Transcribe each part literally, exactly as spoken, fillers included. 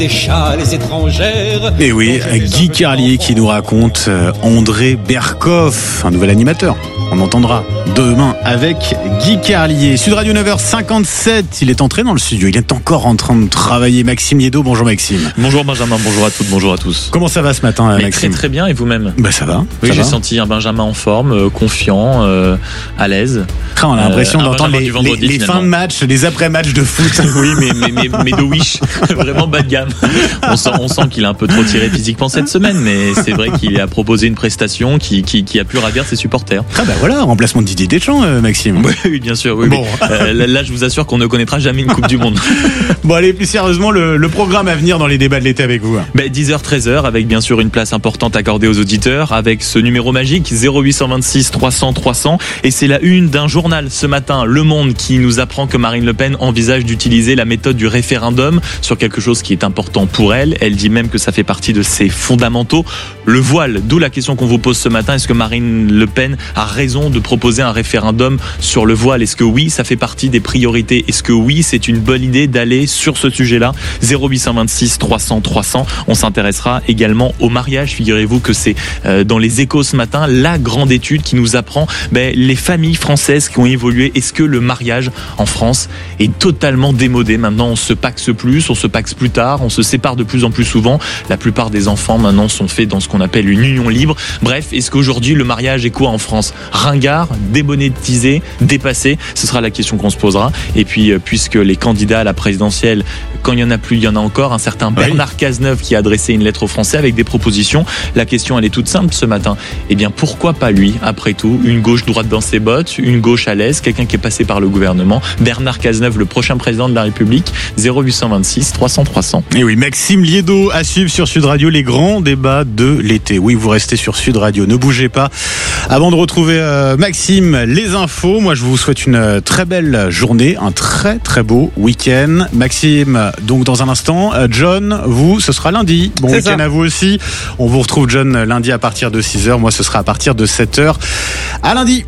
Des châles étrangères. Et oui, Guy Carlier qui nous raconte André Berkoff, un nouvel animateur. On entendra demain avec Guy Carlier. Sud Radio neuf heures cinquante-sept, il est entré dans le studio, il est encore en train de travailler. Maxime Liédo, bonjour Maxime. Bonjour Benjamin, bonjour à toutes, bonjour à tous. Comment ça va ce matin, Mais Maxime? Très très bien, et vous-même? Bah ça va. Oui, ça j'ai va. senti un Benjamin en forme, euh, confiant, euh, à l'aise. Ah, on a l'impression Euh, un d'entendre Benjamin les, du vendredi, les, les fins de finalement. match, les après-matchs de foot. Oui, mais, mais, mais, mais de Wish, vraiment bas de gamme. On sent, on sent qu'il a un peu trop tiré physiquement cette semaine, mais c'est vrai qu'il a proposé une prestation qui, qui, qui a pu ravir ses supporters. Ah bah voilà, remplacement de Didier Deschamps, euh, Maxime. Oui, oui, bien sûr. Oui, Bon. mais, euh, là, là, je vous assure qu'on ne connaîtra jamais une Coupe du Monde. Bon allez, plus sérieusement, le, le programme à venir dans les débats de l'été avec vous. Ben, dix heures treize heures, avec bien sûr une place importante accordée aux auditeurs, avec ce numéro magique zéro huit cent vingt-six trois cents trois cents, et c'est la une d'un journal ce matin, Le Monde, qui nous apprend que Marine Le Pen envisage d'utiliser la méthode du référendum sur quelque chose qui est important pour elle. Elle dit même que ça fait partie de ses fondamentaux, le voile. D'où la question qu'on vous pose ce matin, est-ce que Marine Le Pen a raison de proposer un référendum sur le voile? Est-ce que oui, ça fait partie des priorités? Est-ce que oui, c'est une bonne idée d'aller sur ce sujet-là? Zéro huit cent vingt-six trois cents trois cents. On s'intéressera également au mariage. Figurez-vous que c'est euh, dans les Échos ce matin la grande étude qui nous apprend ben, les familles françaises qui ont évolué. Est-ce que le mariage en France est totalement démodé? Maintenant, on se paxe plus, on se paxe plus tard, on se sépare de plus en plus souvent. La plupart des enfants maintenant sont faits dans ce qu'on appelle une union libre. Bref, est-ce qu'aujourd'hui le mariage est quoi en France? Ringard, démonétisé, dépassé? Ce sera la question qu'on se posera. Et puis, euh, puisque les candidats à la présidentielle, quand il y en a plus, il y en a encore. Un certain Bernard Cazeneuve qui a adressé une lettre aux Français avec des propositions. La question, elle est toute simple ce matin. Eh bien, pourquoi pas lui? Après tout, une gauche droite dans ses bottes, une gauche à l'aise, quelqu'un qui est passé par le gouvernement. Bernard Cazeneuve, le prochain président de la République. Zéro huit cent vingt-six trois cents trois cents. Et oui, Maxime Liédo à suivre sur Sud Radio, les grands débats de l'été. Oui, vous restez sur Sud Radio, ne bougez pas. Avant de retrouver euh, Maxime, les infos, moi je vous souhaite une euh, très belle journée, un très très beau week-end. Maxime, donc dans un instant, euh, John, vous, ce sera lundi. Bon C'est week-end ça. à vous aussi. On vous retrouve John lundi à partir de six heures, moi ce sera à partir de sept heures. À lundi.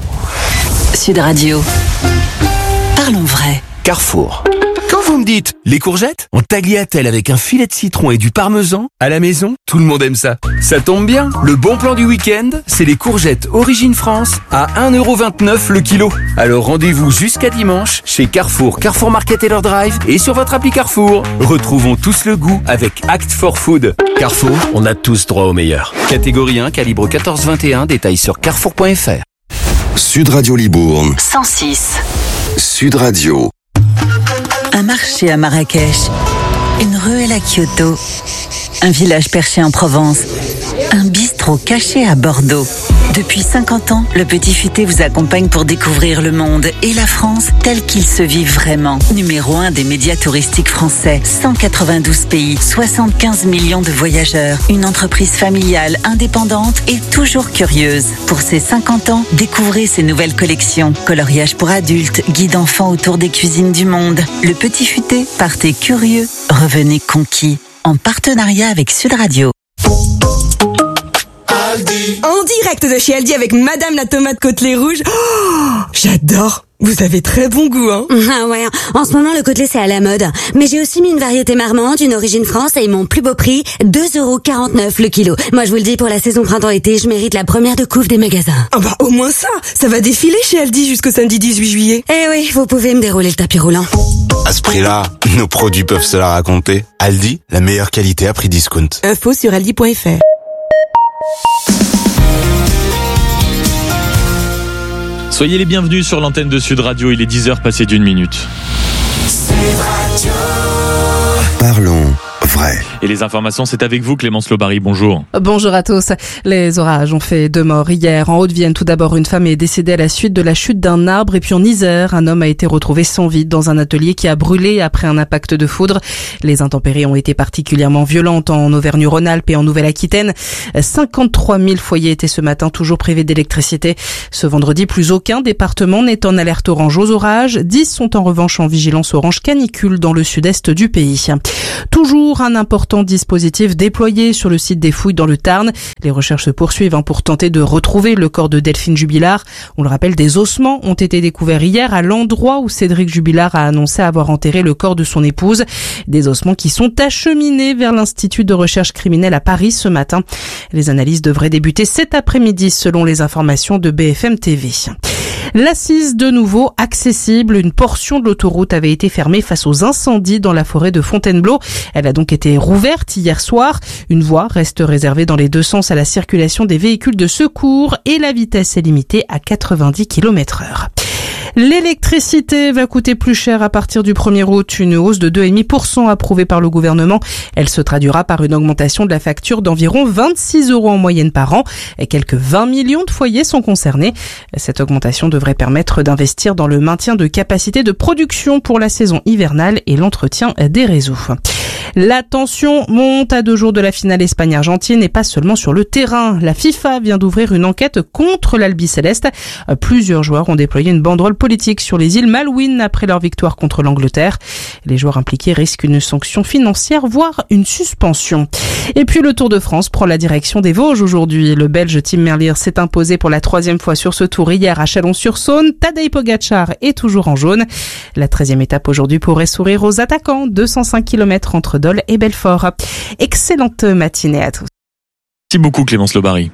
Sud Radio. Parlons vrai. Carrefour. Quand vous me dites les courgettes en tagliatelle avec un filet de citron et du parmesan à la maison, tout le monde aime ça. Ça tombe bien, le bon plan du week-end, c'est les courgettes Origine France à un euro vingt-neuf le kilo. Alors rendez-vous jusqu'à dimanche chez Carrefour, Carrefour Market et leur drive et sur votre appli Carrefour. Retrouvons tous le goût avec Act for Food. Carrefour, on a tous droit au meilleur. Catégorie un, calibre quatorze vingt et un, détails sur carrefour point f r. Sud Radio Libourne. cent six. Sud Radio. Un marché à Marrakech. Une ruelle à Kyoto. Un village perché en Provence. Un bistrot caché à Bordeaux. Depuis cinquante ans, le Petit Futé vous accompagne pour découvrir le monde et la France tel qu'il se vit vraiment. Numéro un des médias touristiques français. cent quatre-vingt-douze pays, soixante-quinze millions de voyageurs. Une entreprise familiale, indépendante et toujours curieuse. Pour ses cinquante ans, découvrez ses nouvelles collections. Coloriage pour adultes, guide enfants autour des cuisines du monde. Le Petit Futé, partez curieux, revenez conquis. En partenariat avec Sud Radio. En direct de chez Aldi avec Madame la tomate côtelée rouge. Oh, j'adore. Vous avez très bon goût, hein. Ah ouais, en ce moment le côtelé c'est à la mode. Mais j'ai aussi mis une variété marmande, une origine France et mon plus beau prix, deux euros quarante-neuf le kilo. Moi je vous le dis, pour la saison printemps-été, je mérite la première de couve des magasins. Ah bah au moins ça, ça va défiler chez Aldi jusqu'au samedi dix-huit juillet. Eh oui, vous pouvez me dérouler le tapis roulant. À ce prix-là, nos produits peuvent se la raconter. Aldi, la meilleure qualité à prix discount. Info sur aldi point f r. Soyez les bienvenus sur l'antenne de Sud Radio, il est dix heures passées d'une minute. Parlons vrai. Et les informations, c'est avec vous Clémence Lobary, bonjour. Bonjour à tous. Les orages ont fait deux morts hier. En Haute-Vienne, tout d'abord, une femme est décédée à la suite de la chute d'un arbre. Et puis en Isère, un homme a été retrouvé sans vie dans un atelier qui a brûlé après un impact de foudre. Les intempéries ont été particulièrement violentes en Auvergne-Rhône-Alpes et en Nouvelle-Aquitaine. cinquante-trois mille foyers étaient ce matin toujours privés d'électricité. Ce vendredi, plus aucun département n'est en alerte orange aux orages. dix sont en revanche en vigilance orange canicule dans le sud-est du pays. Toujours un important important dispositif déployé sur le site des fouilles dans le Tarn. Les recherches se poursuivent hein, pour tenter de retrouver le corps de Delphine Jubilard. On le rappelle, des ossements ont été découverts hier à l'endroit où Cédric Jubilard a annoncé avoir enterré le corps de son épouse. Des ossements qui sont acheminés vers l'Institut de recherche criminelle à Paris ce matin. Les analyses devraient débuter cet après-midi selon les informations de B F M T V. L'Assise de nouveau accessible. Une portion de l'autoroute avait été fermée face aux incendies dans la forêt de Fontainebleau. Elle a donc été rouverte hier soir. Une voie reste réservée dans les deux sens à la circulation des véhicules de secours et la vitesse est limitée à quatre-vingt-dix kilomètres heure. L'électricité va coûter plus cher à partir du premier août. Une hausse de deux virgule cinq pour cent approuvée par le gouvernement. Elle se traduira par une augmentation de la facture d'environ vingt-six euros en moyenne par an. Et quelques vingt millions de foyers sont concernés. Cette augmentation devrait permettre d'investir dans le maintien de capacité de production pour la saison hivernale et l'entretien des réseaux. La tension monte à deux jours de la finale Espagne-Argentine et pas seulement sur le terrain. La FIFA vient d'ouvrir une enquête contre l'Albiceleste. Plusieurs joueurs ont déployé une banderole politique sur les îles Malouines après leur victoire contre l'Angleterre. Les joueurs impliqués risquent une sanction financière, voire une suspension. Et puis le Tour de France prend la direction des Vosges aujourd'hui. Le Belge Tim Merlier s'est imposé pour la troisième fois sur ce tour hier à Chalon-sur-Saône. Tadej Pogacar est toujours en jaune. La treizième étape aujourd'hui pourrait sourire aux attaquants. deux cent cinq kilomètres entre Dole et Belfort. Excellente matinée à tous. Merci beaucoup Clémence Lobary.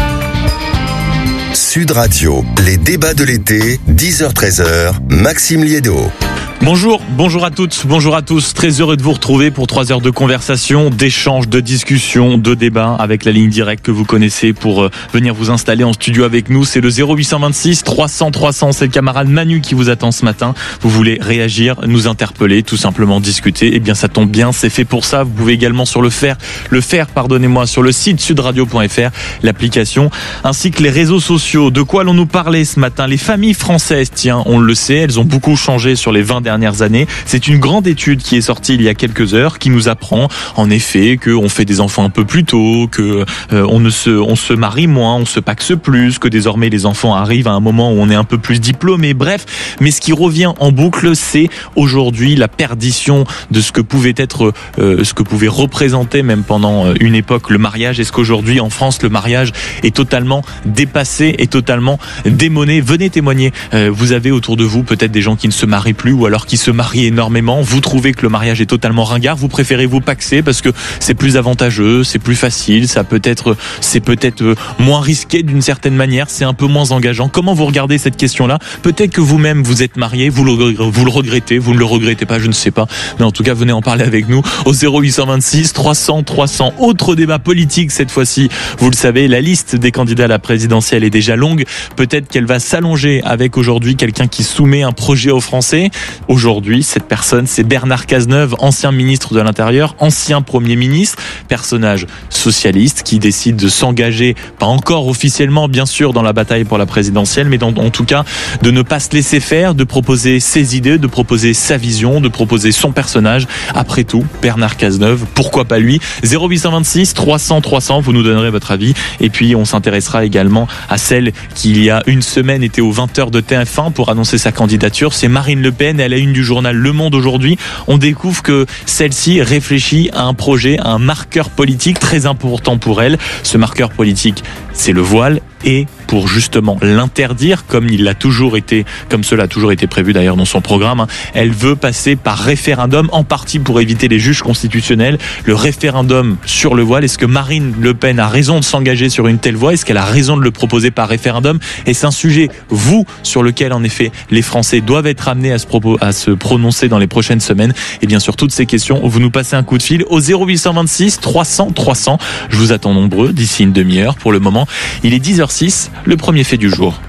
Sud Radio, les débats de l'été, dix heures treize heures, Maxime Liédo. Bonjour, bonjour à toutes, bonjour à tous. Très heureux de vous retrouver pour trois heures de conversation, d'échange, de discussion, de débat avec la ligne directe que vous connaissez pour euh, venir vous installer en studio avec nous. C'est le zéro huit cent vingt-six trois cents trois cents. C'est le camarade Manu qui vous attend ce matin. Vous voulez réagir, nous interpeller, tout simplement discuter. Eh bien, ça tombe bien, c'est fait pour ça. Vous pouvez également sur le faire, le faire, pardonnez-moi, sur le site sudradio point f r, l'application, ainsi que les réseaux sociaux. De quoi allons-nous parler ce matin? Les familles françaises, tiens, on le sait, elles ont beaucoup changé sur les vingt dernières années. C'est une grande étude qui est sortie il y a quelques heures qui nous apprend en effet qu'on fait des enfants un peu plus tôt, que euh, on ne se on se marie moins, on se paxe plus, que désormais les enfants arrivent à un moment où on est un peu plus diplômé. Bref, mais ce qui revient en boucle, c'est aujourd'hui la perdition de ce que pouvait être euh, ce que pouvait représenter même pendant une époque le mariage. Est-ce qu'aujourd'hui en France le mariage est totalement dépassé, est totalement démodé? Venez témoigner. Euh, vous avez autour de vous peut-être des gens qui ne se marient plus ou alors qui se marient énormément. Vous trouvez que le mariage est totalement ringard, vous préférez vous paxer parce que c'est plus avantageux, c'est plus facile, ça peut être, c'est peut-être moins risqué d'une certaine manière, c'est un peu moins engageant. Comment vous regardez cette question-là? Peut-être que vous-même vous êtes marié, vous le, vous le regrettez, vous ne le regrettez pas, je ne sais pas. Mais en tout cas, venez en parler avec nous au zéro huit cent vingt-six trois cents trois cents. Autre débat politique cette fois-ci. Vous le savez, la liste des candidats à la présidentielle est déjà longue. Peut-être qu'elle va s'allonger avec aujourd'hui quelqu'un qui soumet un projet aux Français. Aujourd'hui, cette personne, c'est Bernard Cazeneuve, ancien ministre de l'Intérieur, ancien Premier ministre, personnage socialiste qui décide de s'engager, pas encore officiellement bien sûr dans la bataille pour la présidentielle, mais dans, en tout cas de ne pas se laisser faire, de proposer ses idées, de proposer sa vision, de proposer son personnage. Après tout, Bernard Cazeneuve, pourquoi pas lui? zéro huit cent vingt-six trois cents trois cents, vous nous donnerez votre avis. Et puis on s'intéressera également à celle qui il y a une semaine était aux vingt heures de T F un pour annoncer sa candidature, c'est Marine Le Pen. Elle a une du journal Le Monde aujourd'hui. On découvre que celle-ci réfléchit à un projet, à un marqueur politique très important pour elle. Ce marqueur politique, c'est le voile, et pour justement l'interdire, comme il l'a toujours été, comme cela a toujours été prévu d'ailleurs dans son programme, elle veut passer par référendum, en partie pour éviter les juges constitutionnels. Le référendum sur le voile, est-ce que Marine Le Pen a raison de s'engager sur une telle voie? Est-ce qu'elle a raison de le proposer par référendum? Est-ce un sujet, vous, sur lequel en effet les Français doivent être amenés à se, propos, à se prononcer dans les prochaines semaines? Et bien sûr, toutes ces questions, vous nous passez un coup de fil au zéro huit cent vingt-six trois cents trois cents. Je vous attends nombreux d'ici une demi-heure. Pour le moment, il est dix heures six, le premier fait du jour.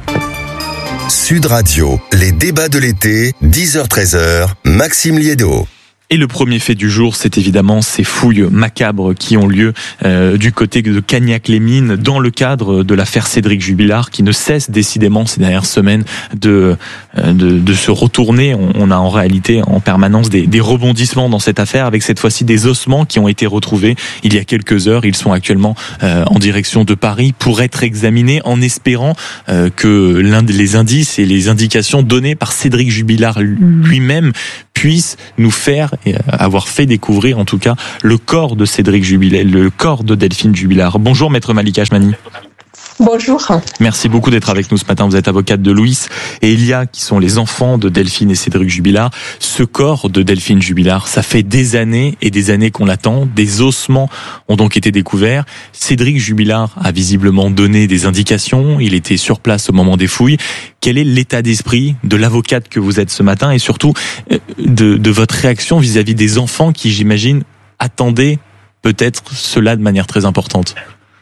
Sud Radio, les débats de l'été, dix heures treize heures, Maxime Liédo. Et le premier fait du jour, c'est évidemment ces fouilles macabres qui ont lieu euh, du côté de Cagnac-les-Mines dans le cadre de l'affaire Cédric Jubilard, qui ne cesse décidément ces dernières semaines de de, de se retourner. On, on a en réalité en permanence des, des rebondissements dans cette affaire, avec cette fois-ci des ossements qui ont été retrouvés il y a quelques heures. Ils sont actuellement euh, en direction de Paris pour être examinés, en espérant euh, que l'un des indices et les indications données par Cédric Jubilard lui-même puissent nous faire et avoir fait découvrir en tout cas le corps de Cédric Jubilard, le corps de Delphine Jubilard. Bonjour maître Malika Achmani. Bonjour. Merci beaucoup d'être avec nous ce matin. Vous êtes avocate de Louis et Elia, qui sont les enfants de Delphine et Cédric Jubilard. Ce corps de Delphine Jubilard, ça fait des années et des années qu'on l'attend. Des ossements ont donc été découverts. Cédric Jubilard a visiblement donné des indications. Il était sur place au moment des fouilles. Quel est l'état d'esprit de l'avocate que vous êtes ce matin et surtout de, de votre réaction vis-à-vis des enfants qui, j'imagine, attendaient peut-être cela de manière très importante?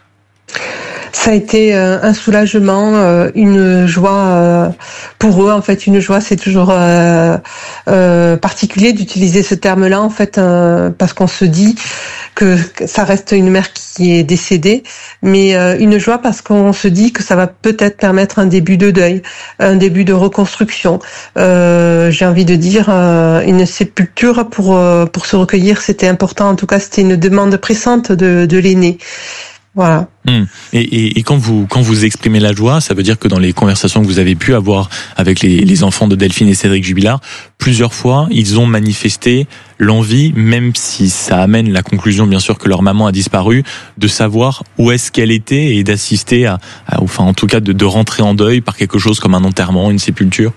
Ça a été un soulagement, une joie pour eux. En fait, une joie, c'est toujours euh, euh, particulier d'utiliser ce terme-là, en fait, euh, parce qu'on se dit que ça reste une mère qui est décédée, mais euh, une joie parce qu'on se dit que ça va peut-être permettre un début de deuil, un début de reconstruction. Euh, j'ai envie de dire euh, une sépulture pour euh, pour se recueillir, c'était important. En tout cas, c'était une demande pressante de, de l'aîné. Voilà. Mmh. Et, et, et quand vous quand vous exprimez la joie, ça veut dire que dans les conversations que vous avez pu avoir avec les, les enfants de Delphine et Cédric Jubilard, plusieurs fois, ils ont manifesté l'envie, même si ça amène la conclusion, bien sûr, que leur maman a disparu, de savoir où est-ce qu'elle était et d'assister à, à enfin, en tout cas, de, de rentrer en deuil par quelque chose comme un enterrement, une sépulture.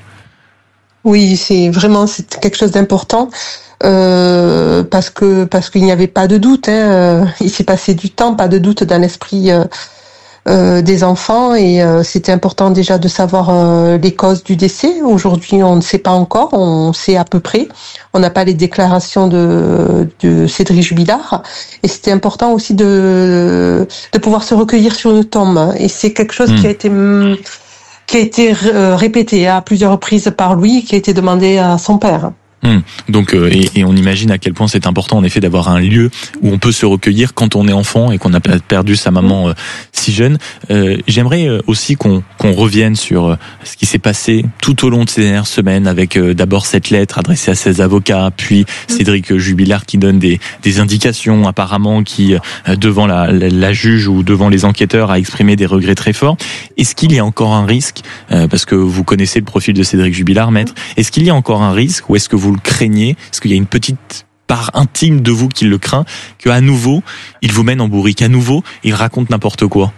Oui, c'est vraiment c'est quelque chose d'important. Euh, parce que parce qu'il n'y avait pas de doute, hein. Il s'est passé du temps, pas de doute dans l'esprit euh, euh, des enfants et euh, c'était important déjà de savoir euh, les causes du décès. Aujourd'hui, on ne sait pas encore, on sait à peu près. On n'a pas les déclarations de, de Cédric Jubilard et c'était important aussi de de pouvoir se recueillir sur une tombe. Et c'est quelque chose mmh. qui a été qui a été répété à plusieurs reprises par Louis, qui a été demandé à son père. Hum. Donc euh, et, et on imagine à quel point c'est important en effet d'avoir un lieu où on peut se recueillir quand on est enfant et qu'on a perdu sa maman euh, si jeune. Euh, j'aimerais aussi qu'on qu'on revienne sur euh, ce qui s'est passé tout au long de ces dernières semaines avec euh, d'abord cette lettre adressée à ses avocats, puis Cédric Jubilard qui donne des des indications apparemment qui euh, devant la, la la juge ou devant les enquêteurs a exprimé des regrets très forts. Est-ce qu'il y a encore un risque euh, parce que vous connaissez le profil de Cédric Jubilard, maître, est-ce qu'il y a encore un risque ou est-ce que vous le craignez? Est-ce qu'il y a une petite part intime de vous qui le craint, qu'à nouveau, il vous mène en bourrique, à nouveau, il raconte n'importe quoi?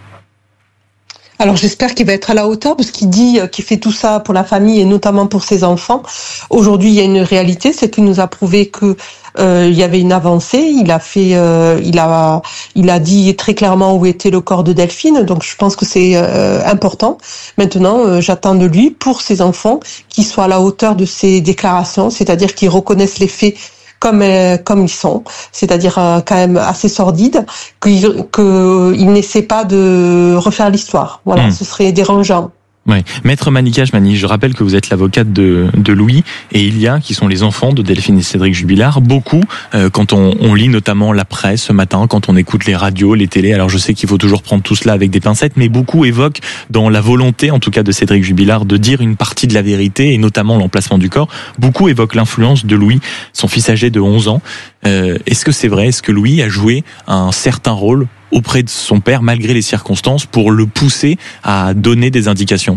Alors j'espère qu'il va être à la hauteur parce qu'il dit qu'il fait tout ça pour la famille et notamment pour ses enfants. Aujourd'hui, il y a une réalité, c'est qu'il nous a prouvé que euh, il y avait une avancée. Il a fait, euh, il a, il a dit très clairement où était le corps de Delphine. Donc je pense que c'est euh, important. Maintenant, euh, j'attends de lui pour ses enfants qu'il soit à la hauteur de ses déclarations, c'est-à-dire qu'ils reconnaissent les faits comme euh, comme ils sont, c'est-à-dire euh, quand même assez sordides, qu'il que il n'essaie pas de refaire l'histoire. Voilà, mmh. Ce serait dérangeant. Oui. Maître Malika Achmani, je rappelle que vous êtes l'avocate de, de Louis et Ilia, qui sont les enfants de Delphine et Cédric Jubilard. Beaucoup, euh, quand on, on lit notamment la presse ce matin, quand on écoute les radios, les télés, alors je sais qu'il faut toujours prendre tout cela avec des pincettes, mais beaucoup évoquent dans la volonté, en tout cas de Cédric Jubilard, de dire une partie de la vérité et notamment l'emplacement du corps. Beaucoup évoquent l'influence de Louis, son fils âgé de onze ans. Euh, est-ce que c'est vrai? Est-ce que Louis a joué un certain rôle auprès de son père, malgré les circonstances, pour le pousser à donner des indications?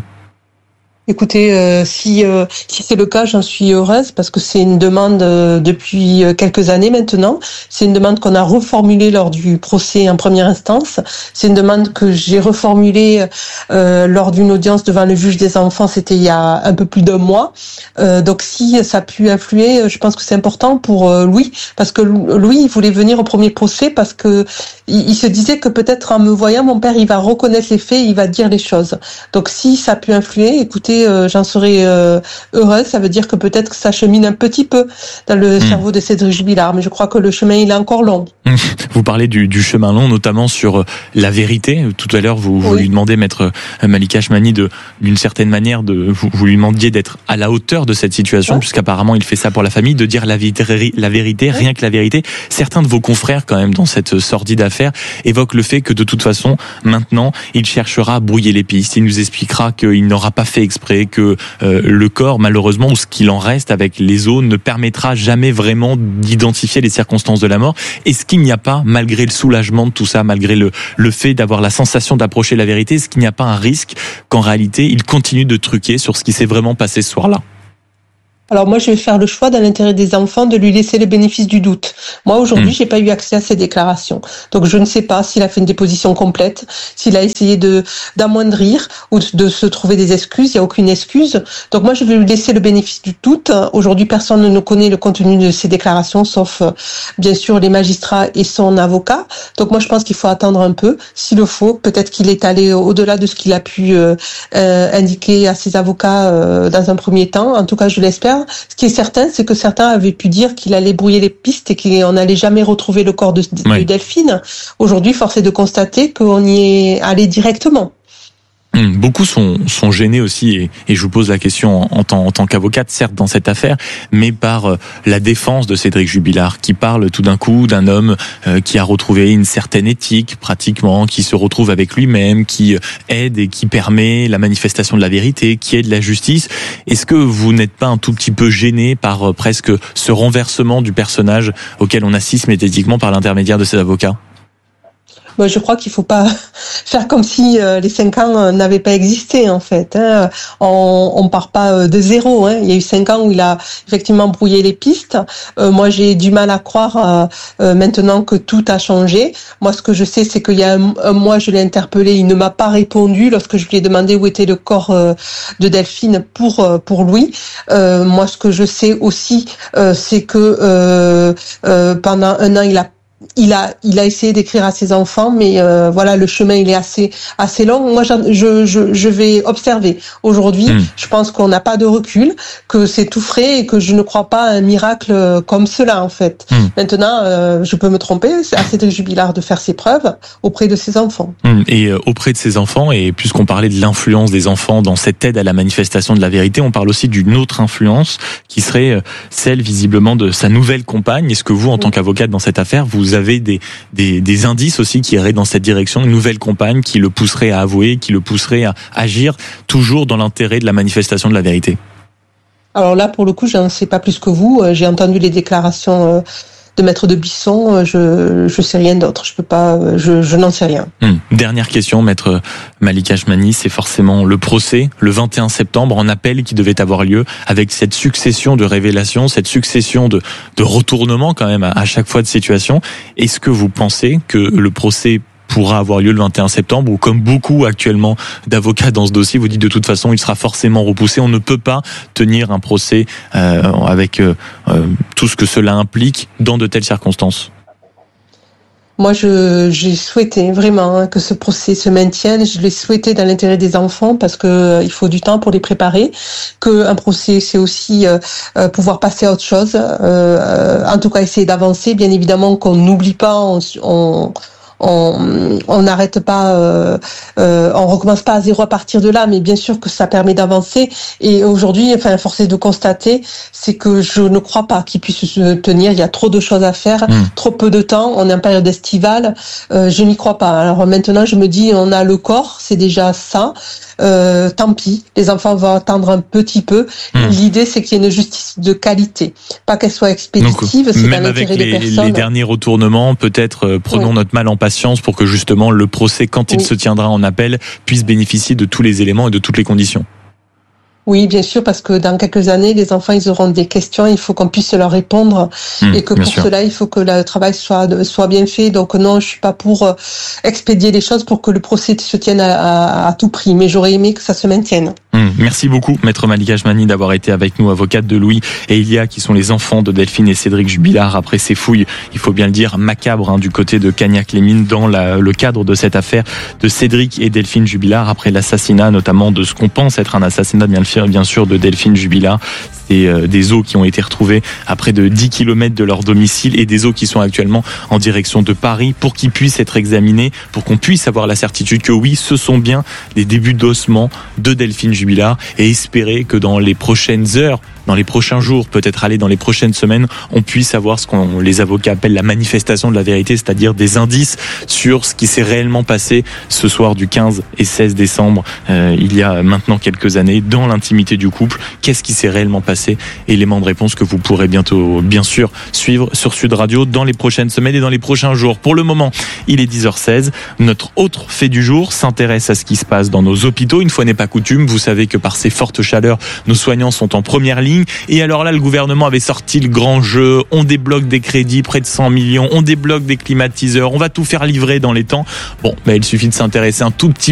Écoutez, euh, si euh, si c'est le cas, j'en suis heureuse parce que c'est une demande euh, depuis quelques années maintenant. C'est une demande qu'on a reformulée lors du procès en première instance. C'est une demande que j'ai reformulée euh, lors d'une audience devant le juge des enfants. C'était il y a un peu plus d'un mois. Euh, donc si ça a pu influer, je pense que c'est important pour euh, Louis parce que Louis il voulait venir au premier procès parce que il, il se disait que peut-être en me voyant, mon père il va reconnaître les faits, il va dire les choses. Donc si ça a pu influer, écoutez. Euh, j'en serais euh, heureuse, ça veut dire que peut-être que ça chemine un petit peu dans le mmh. cerveau de Cédric Jubilard, mais je crois que le chemin il est encore long. Vous parlez du, du chemin long, notamment sur la vérité. Tout à l'heure, vous, vous oui. lui demandez, maître Malika Achmani, de, d'une certaine manière, de, vous, vous lui demandiez d'être à la hauteur de cette situation, ouais. puisqu'apparemment il fait ça pour la famille, de dire la vérité, la vérité, ouais. rien que la vérité. Certains de vos confrères, quand même, dans cette sordide affaire, évoquent le fait que de toute façon, maintenant, il cherchera à brouiller les pistes. Il nous expliquera qu'il n'aura pas fait exprès, que euh, le corps, malheureusement, ou ce qu'il en reste avec les os, ne permettra jamais vraiment d'identifier les circonstances de la mort. Est-ce qu'il n'y a pas, malgré le soulagement de tout ça, malgré le, le fait d'avoir la sensation d'approcher la vérité, est-ce qu'il n'y a pas un risque qu'en réalité, il continue de truquer sur ce qui s'est vraiment passé ce soir-là ? Alors moi, je vais faire le choix, dans l'intérêt des enfants, de lui laisser le bénéfice du doute. Moi, aujourd'hui, mmh. j'ai pas eu accès à ces déclarations. Donc je ne sais pas s'il a fait une déposition complète, s'il a essayé de d'amoindrir ou de se trouver des excuses. Il n'y a aucune excuse. Donc moi, je vais lui laisser le bénéfice du doute. Aujourd'hui, personne ne connaît le contenu de ces déclarations, sauf bien sûr les magistrats et son avocat. Donc moi, je pense qu'il faut attendre un peu. S'il le faut, peut-être qu'il est allé au-delà de ce qu'il a pu euh, euh, indiquer à ses avocats euh, dans un premier temps. En tout cas, je l'espère. Ce qui est certain, c'est que certains avaient pu dire qu'il allait brouiller les pistes et qu'on n'allait jamais retrouver le corps de, de oui. Delphine. Aujourd'hui, force est de constater qu'on y est allé directement. Beaucoup sont, sont gênés aussi, et, et je vous pose la question en, en tant, en tant qu'avocate, certes dans cette affaire, mais par euh, la défense de Cédric Jubilard, qui parle tout d'un coup d'un homme euh, qui a retrouvé une certaine éthique, pratiquement, qui se retrouve avec lui-même, qui aide et qui permet la manifestation de la vérité, qui aide la justice. Est-ce que vous n'êtes pas un tout petit peu gêné par euh, presque ce renversement du personnage auquel on assiste médiatiquement par l'intermédiaire de ses avocats ? Moi, je crois qu'il faut pas faire comme si euh, les cinq ans euh, n'avaient pas existé, en fait. Hein. On, on part pas euh, de zéro. Hein. Il y a eu cinq ans où il a effectivement brouillé les pistes. Euh, moi, j'ai du mal à croire euh, euh, maintenant que tout a changé. Moi, ce que je sais, c'est qu'il y a un, un mois, je l'ai interpellé. Il ne m'a pas répondu lorsque je lui ai demandé où était le corps euh, de Delphine pour euh, pour lui. Euh, moi, ce que je sais aussi, euh, c'est que euh, euh, pendant un an, il a Il a, il a essayé d'écrire à ses enfants, mais euh, voilà, le chemin il est assez, assez long. Moi, je, je, je vais observer. Aujourd'hui, mmh. je pense qu'on n'a pas de recul, que c'est tout frais et que je ne crois pas à un miracle comme cela en fait. Mmh. Maintenant, euh, je peux me tromper. C'est à Cédric Jubilard de faire ses preuves auprès de ses enfants. Mmh. Et euh, auprès de ses enfants, et puisqu'on parlait de l'influence des enfants dans cette aide à la manifestation de la vérité, on parle aussi d'une autre influence qui serait celle visiblement de sa nouvelle compagne. Est-ce que vous, en tant qu'avocate dans cette affaire, vous avez des, des, des indices aussi qui iraient dans cette direction, une nouvelle compagne qui le pousserait à avouer, qui le pousserait à agir toujours dans l'intérêt de la manifestation de la vérité? Alors là, pour le coup, je n'en sais pas plus que vous. J'ai entendu les déclarations de Maître de Bisson, je je sais rien d'autre, je peux pas, je je n'en sais rien. Hum. Dernière question, Maître Malika Achmani, c'est forcément le procès le vingt et un septembre en appel qui devait avoir lieu, avec cette succession de révélations, cette succession de de retournements quand même à, à chaque fois de situation. Est-ce que vous pensez que le procès pourra avoir lieu le vingt et un septembre, ou comme beaucoup actuellement d'avocats dans ce dossier, vous dites de toute façon il sera forcément repoussé, on ne peut pas tenir un procès euh, avec euh, euh, tout ce que cela implique dans de telles circonstances? Moi, je, j'ai souhaité vraiment hein, que ce procès se maintienne. Je l'ai souhaité dans l'intérêt des enfants parce que euh, il faut du temps pour les préparer. Que un procès, c'est aussi euh, euh, pouvoir passer à autre chose. Euh, en tout cas, essayer d'avancer. Bien évidemment, qu'on n'oublie pas. On, on on on n'arrête pas, euh, euh, on recommence pas à zéro à partir de là, mais bien sûr que ça permet d'avancer. Et aujourd'hui, enfin, force est de constater, c'est que je ne crois pas qu'il puisse se tenir. Il y a trop de choses à faire, mmh. trop peu de temps. On est en période estivale, euh, je n'y crois pas. Alors maintenant, je me dis, on a le corps, c'est déjà ça. Euh, tant pis, les enfants vont attendre un petit peu. Mmh. L'idée, c'est qu'il y ait une justice de qualité, pas qu'elle soit expéditive. Donc, c'est même avec les, des personnes. les derniers retournements, peut-être euh, prenons oui. notre mal en patience pour que justement le procès, quand il oui. se tiendra en appel, puisse bénéficier de tous les éléments et de toutes les conditions. Oui, bien sûr, parce que dans quelques années, les enfants, ils auront des questions, il faut qu'on puisse leur répondre, mmh, et que pour sûr. cela, il faut que le travail soit soit bien fait. Donc non, je suis pas pour expédier les choses pour que le procès se tienne à, à, à tout prix, mais j'aurais aimé que ça se maintienne. Mmh, merci beaucoup, Maître Malika Achmani, d'avoir été avec nous, avocate de Louis et Ilia, qui sont les enfants de Delphine et Cédric Jubilard, après ces fouilles, il faut bien le dire, macabres, hein, du côté de Cagnac-les-Mines, dans la, le cadre de cette affaire de Cédric et Delphine Jubilard, après l'assassinat, notamment de ce qu'on pense être un assassinat, bien le bien sûr, de Delphine Jubilard. C'est euh, des os qui ont été retrouvés à près de dix kilomètres de leur domicile, et des os qui sont actuellement en direction de Paris pour qu'ils puissent être examinés, pour qu'on puisse avoir la certitude que oui, ce sont bien les débuts d'ossement de Delphine Jubilard, et espérer que dans les prochaines heures, dans les prochains jours, peut-être aller dans les prochaines semaines, on puisse avoir ce qu'on les avocats appellent la manifestation de la vérité, c'est-à-dire des indices sur ce qui s'est réellement passé ce soir du quinze et seize décembre, euh, il y a maintenant quelques années, dans l'intimité du couple. Qu'est-ce qui s'est réellement passé passé. Élément de réponse que vous pourrez bientôt, bien sûr, suivre sur Sud Radio dans les prochaines semaines et dans les prochains jours. Pour le moment, il est dix heures seize. Notre autre fait du jour s'intéresse à ce qui se passe dans nos hôpitaux. Une fois n'est pas coutume, vous savez que par ces fortes chaleurs, nos soignants sont en première ligne. Et alors là, le gouvernement avait sorti le grand jeu. On débloque des crédits, près de cent millions. On débloque des climatiseurs. On va tout faire livrer dans les temps. Bon, mais il suffit de s'intéresser un tout petit